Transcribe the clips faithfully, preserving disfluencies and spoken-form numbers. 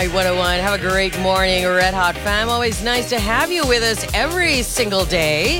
one oh one. Have a great morning, Red Hot fam. Always nice to have you with us every single day.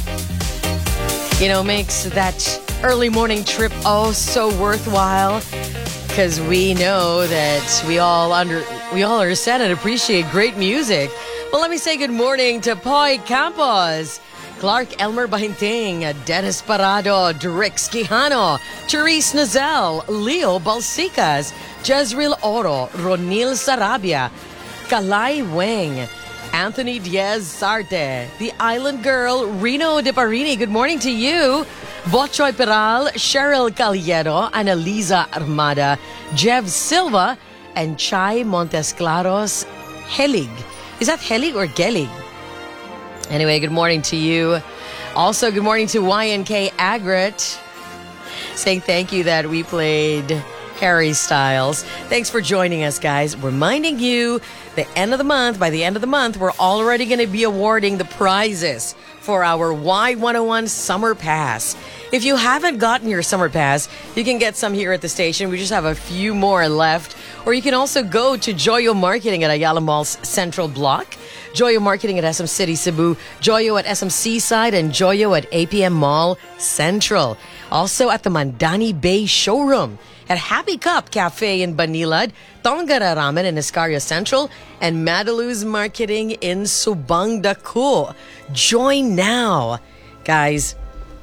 You know, makes that early morning trip oh so worthwhile because we know that we all under we all understand and appreciate great music. Well, let me say good morning to Poy Campos, Clark Elmer Bahinting, Dennis Parado, Drix Quijano, Therese Nazel, Leo Balsicas, Jezreel Oro, Ronil Sarabia, Kalai Weng, Anthony Diaz Sarte, The Island Girl, Reno De Parini. Good morning to you. Bochoy Peral, Cheryl Caliero, Annalisa Armada, Jev Silva, and Chai Montesclaros Helig. Is that Helig or Gelig? Anyway, good morning to you. Also, good morning to Y N K Agret, saying thank you that we played Harry Styles. Thanks for joining us, guys. Reminding you, the end of the month, by the end of the month, we're already going to be awarding the prizes for our Y one oh one Summer Pass. If you haven't gotten your Summer Pass, you can get some here at the station. We just have a few more left. Or you can also go to Joyo Marketing at Ayala Mall's Central Block, Joyo Marketing at S M City Cebu, Joyo at S M Seaside, and Joyo at A P M Mall Central. Also at the Mandani Bay Showroom, at Happy Cup Cafe in Banilad, Tongara Ramen in Escario Central, and Madaluz Marketing in Subang Dako. Join now. Guys,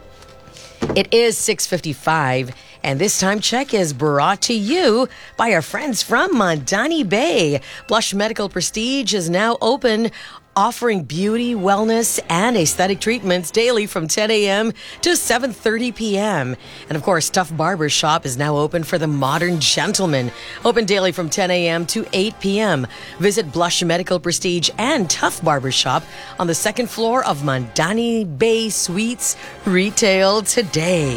it is six fifty-five, and this time check is brought to you by our friends from Mandani Bay. Blush Medical Prestige is now open, offering beauty, wellness, and aesthetic treatments daily from ten a.m. to seven thirty p.m. And of course, Tough Barber Shop is now open for the modern gentleman, open daily from ten a.m. to eight p.m. Visit Blush Medical Prestige and Tough Barber Shop on the second floor of Mandani Bay Suites Retail today.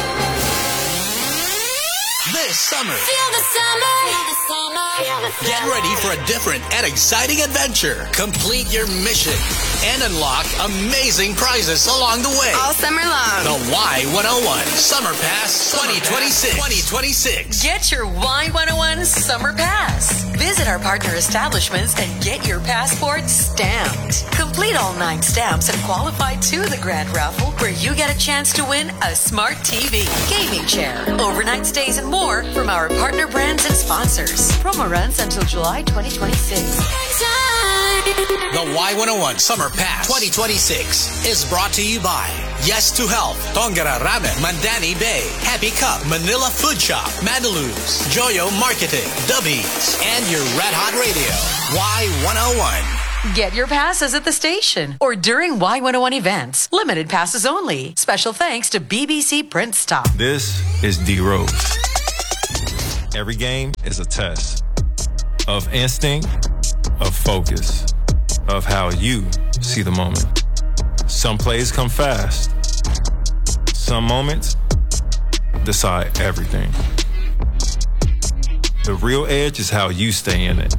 This summer, Feel the summer. Feel the summer. Feel the summer. get ready for a different and exciting adventure. Complete your mission and unlock amazing prizes along the way. All summer long. The Y one oh one Summer Pass twenty twenty-six. twenty twenty-six. Get your Y one oh one Summer Pass. Visit our partner establishments and get your passport stamped. Complete all nine stamps and qualify to the grand raffle where you get a chance to win a smart T V, gaming chair, overnight stays, and more from our partner brands and sponsors. Promo runs until July twenty twenty-six. The Y one oh one Summer Pass twenty twenty-six is brought to you by Yes to Health, Tongara Ramen, Mandani Bay, Happy Cup, Manila Food Shop, Madaluz, Joyo Marketing, Dubbies, and your Red Hot Radio. Y one oh one. Get your passes at the station or during Y one oh one events. Limited passes only. Special thanks to B B C Print Stock. This is D Rose. Every game is a test of instinct, of focus, of how you see the moment. Some plays come fast. Some moments decide everything. The real edge is how you stay in it.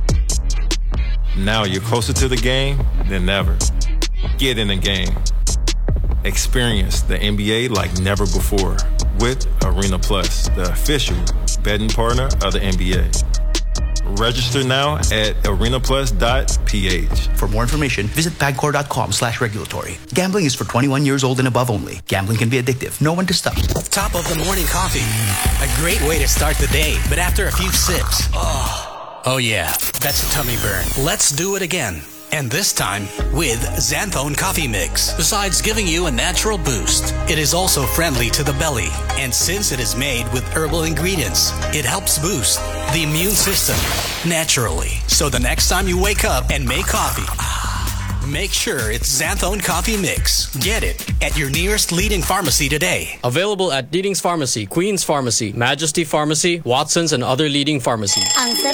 Now you're closer to the game than ever. Get in the game. Experience the N B A like never before with Arena Plus, the official betting partner of the N B A. Register now at arena plus dot p h. For more information, visit pagcor.com slash regulatory. Gambling is for twenty-one years old and above only. Gambling can be addictive. Know when to stop. Top of the morning coffee. A great way to start the day, but after a few sips, oh, oh yeah, that's a tummy burn. Let's do it again. And this time with Xanthone Coffee Mix. Besides giving you a natural boost, it is also friendly to the belly. And since it is made with herbal ingredients, it helps boost the immune system naturally. So the next time you wake up and make coffee, make sure it's Xanthone Coffee Mix. Get it at your nearest leading pharmacy today. Available at Leading's Pharmacy, Queen's Pharmacy, Majesty Pharmacy, Watson's, and other leading pharmacies.